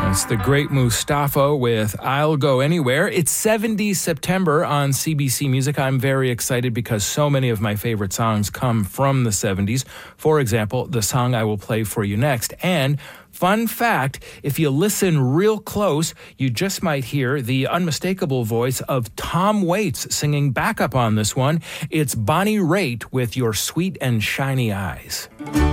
It's the great Mustafa with I'll Go Anywhere. It's 70 September on CBC Music. I'm very excited because so many of my favorite songs come from the 70s. For example, the song I will play for you next. And fun fact, if you listen real close, you just might hear the unmistakable voice of Tom Waits singing backup on this one. It's Bonnie Raitt with Your Sweet and Shiny Eyes.